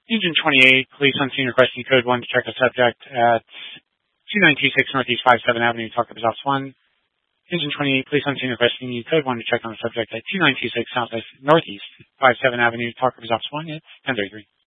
Engine 28, police on scene requesting code 1 to check a subject at 2926 Northeast 57 Avenue, Talk Office 1. Engine 28, police on scene requesting code 1 to check on the subject at 2926 Northeast 57 Avenue, Talk Office 1. It's 1033.